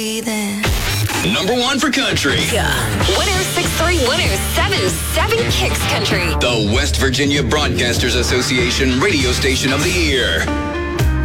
Number one for country. Yeah. 106.3, 107.7 Kicks Country. The West Virginia Broadcasters Association Radio Station of the Year.